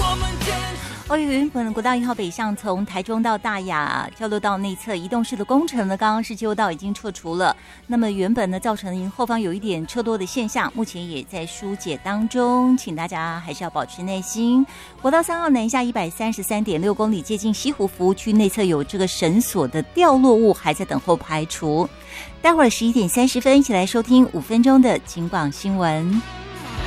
原本国道1号北向从台中到大雅交流道内侧移动式的工程呢，刚刚是旧道已经撤除了。那么原本呢造成后方有一点车多的现象，目前也在疏解当中，请大家还是要保持耐心。国道3号南下133.6公里，接近西湖服务区内侧有这个绳索的掉落物，还在等候排除。待会儿11点30分，一起来收听5分钟的警广新闻。